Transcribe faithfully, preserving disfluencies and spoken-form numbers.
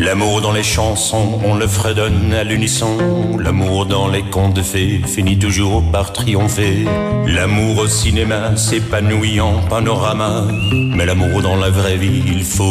L'amour dans les chansons, on le fredonne à l'unisson. L'amour dans les contes de fées finit toujours par triompher. L'amour au cinéma s'épanouit en panorama, mais l'amour dans la vraie vie, il faut